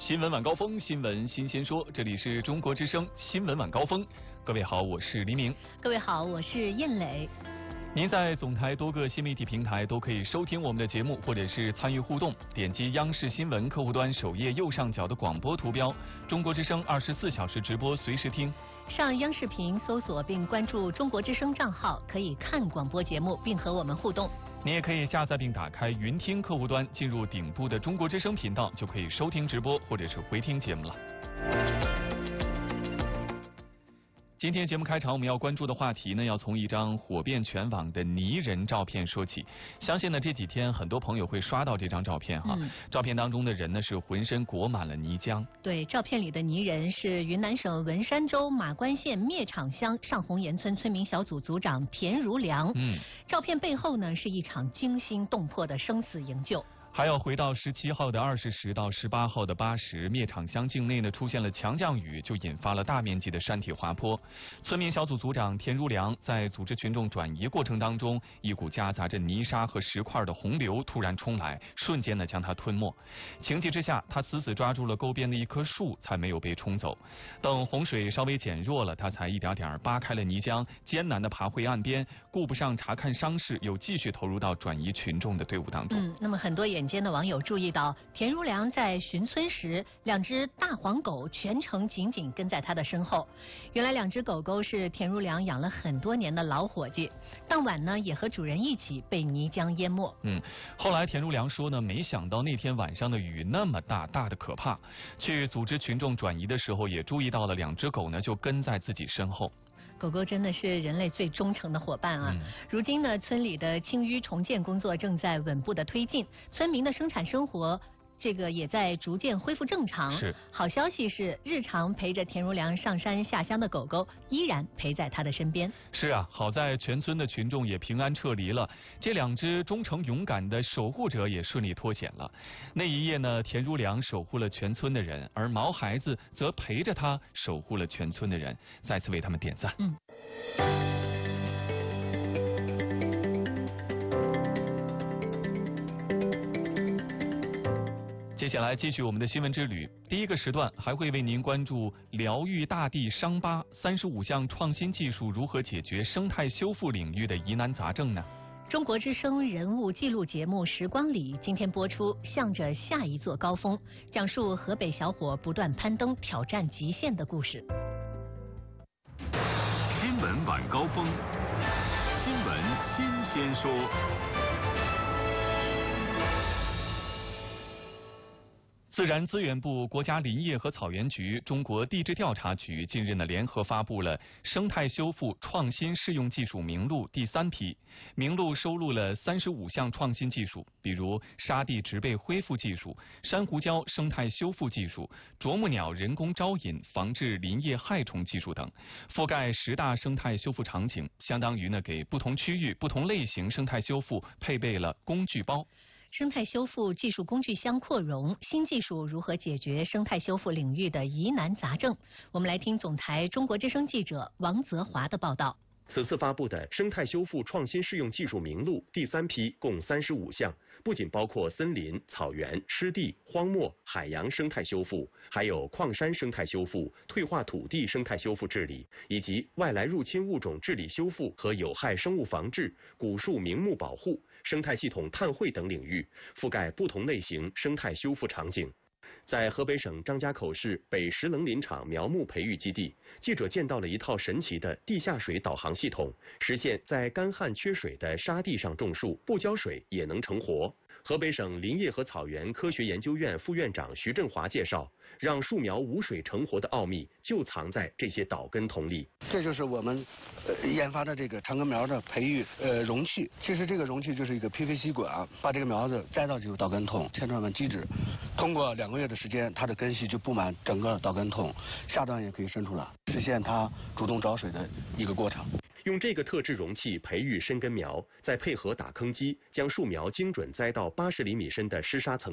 新闻晚高峰，新闻新鲜说，这里是中国之声新闻晚高峰。各位好，我是黎明。 各位好，我是燕磊。 您在总台多个新媒体平台都可以收听我们的节目，或者是参与互动。点击央视新闻客户端首页右上角的广播图标，中国之声24小时直播，随时听。 上央视频搜索并关注中国之声账号，可以看广播节目并和我们互动。 你也可以下载并打开云听客户端，进入顶部的中国之声频道，就可以收听直播或者是回听节目了。今天节目开场，我们要关注的话题呢，要从一张火遍全网的泥人照片说起。相信呢这几天很多朋友会刷到这张照片哈。照片当中的人呢是浑身裹满了泥浆。对， 照片里的泥人是云南省文山州马关县灭场乡上红岩村村民小组组长田如良。照片背后呢是一场惊心动魄的生死营救。 还要回到17号的20时到18号的8时，灭场乡境内呢出现了强降雨，就引发了大面积的山体滑坡。村民小组组长田如良在组织群众转移过程当中，一股夹杂着泥沙和石块的洪流突然冲来，瞬间呢将他吞没。情急之下，他死死抓住了沟边的一棵树，才没有被冲走。等洪水稍微减弱了，他才一点点扒开了泥浆，艰难地爬回岸边，顾不上查看伤势，又继续投入到转移群众的队伍当中。 那么很多眼尖的网友注意到，田如良在巡村时，两只大黄狗全程紧紧跟在他的身后。原来两只狗狗是田如良养了很多年的老伙计，当晚呢也和主人一起被泥浆淹没。 后来田如良说呢，没想到那天晚上的雨那么大，大的可怕。去组织群众转移的时候，也注意到了两只狗呢就跟在自己身后。 狗狗真的是人类最忠诚的伙伴啊！如今呢，村里的清淤重建工作正在稳步的推进，村民的生产生活也在逐渐恢复正常。 是， 好消息是，日常陪着田如良上山下乡的狗狗依然陪在他的身边。 是啊，好在全村的群众也平安撤离了，这两只忠诚勇敢的守护者也顺利脱险了。那一夜呢，田如良守护了全村的人，而毛孩子则陪着他守护了全村的人，再次为他们点赞。接下来继续我们的新闻之旅。第一个时段还会为您关注疗愈大地伤疤，35项创新技术如何解决生态修复领域的疑难杂症呢？ 中国之声人物纪录节目《时光里》今天播出，向着下一座高峰，讲述河北小伙不断攀登挑战极限的故事。 新闻晚高峰，新闻新鲜说。 自然资源部、国家林业和草原局、中国地质调查局近日呢联合发布了生态修复创新试用技术名录第3批，名录收录了35项创新技术，比如沙地植被恢复技术、珊瑚礁生态修复技术、啄木鸟人工招引防治林业害虫技术等，覆盖10大生态修复场景，相当于呢给不同区域、不同类型生态修复配备了工具包。 生态修复技术工具箱扩容，新技术如何解决生态修复领域的疑难杂症？我们来听总台中国之声记者王泽华的报道。 此次发布的生态修复创新试用技术名录第3批共35项，不仅包括森林、草原、湿地、荒漠、海洋生态修复，还有矿山生态修复、退化土地生态修复治理，以及外来入侵物种治理修复和有害生物防治、古树名木保护、生态系统碳汇等领域，覆盖不同类型生态修复场景。在河北省张家口市北石棱林场苗木培育基地，记者见到了一套神奇的地下水导航系统，实现在干旱缺水的沙地上种树，不浇水也能成活。河北省林业和草原科学研究院副院长徐振华介绍，让树苗无水成活的奥秘就藏在这些导根筒里。 这就是我们研发的这个长根苗的培育容器。其实这个容器就是一个 PVC 管，把这个苗子栽到这个导根筒，嵌装满基质，通过2个月的时间，它的根系就布满整个导根筒，下端也可以伸出来，实现它主动找水的一个过程。 用这个特制容器培育深根苗，再配合打坑机，将树苗精准栽到80厘米深的湿沙层